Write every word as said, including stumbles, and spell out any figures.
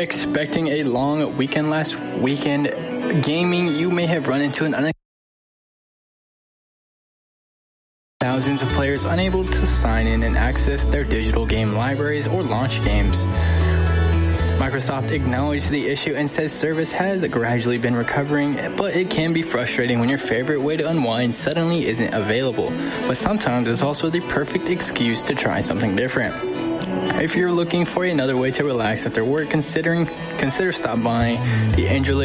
expecting a long weekend last weekend gaming, you may have run into an unexpected thousands of players unable to sign in and access their digital game libraries or launch games. Microsoft acknowledged the issue and says service has gradually been recovering, but it can be frustrating when your favorite way to unwind suddenly isn't available. But sometimes it's also the perfect excuse to try something different. If you're looking for another way to relax after work, considering consider stop by the Angel